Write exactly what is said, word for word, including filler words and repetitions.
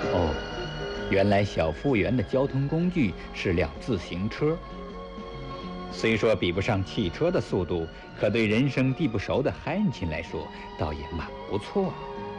哦，原来小服务员的交通工具是辆自行车。虽说比不上汽车的速度，可对人生地不熟的汉亲来说，倒也蛮不错。